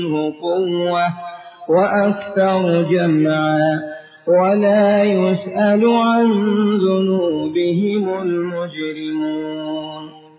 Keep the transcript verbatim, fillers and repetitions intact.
قوة وأكثر جمعا ولا يسأل عن ذنوبهم المجرمون